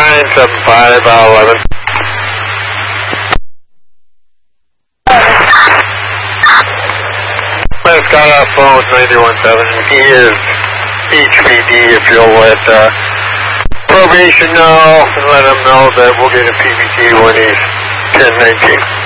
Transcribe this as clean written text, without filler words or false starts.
975 11. Scott off phone with 917. He is HPD. If you'll let probation know and let him know that we'll get a PBT when he's 1019.